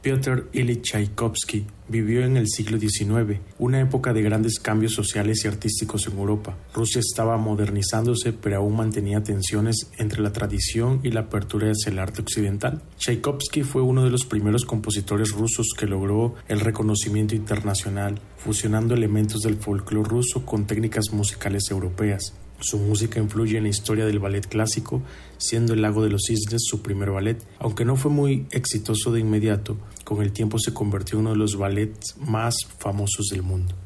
Piotr Ilich Chaikovsky vivió en el siglo XIX, una época de grandes cambios sociales y artísticos en Europa. Rusia estaba modernizándose, pero aún mantenía tensiones entre la tradición y la apertura hacia el arte occidental. Chaikovsky fue uno de los primeros compositores rusos que logró el reconocimiento internacional, fusionando elementos del folclore ruso con técnicas musicales europeas. Su música influye en la historia del ballet clásico, siendo El Lago de los Cisnes su primer ballet. Aunque no fue muy exitoso de inmediato, con el tiempo se convirtió en uno de los ballets más famosos del mundo.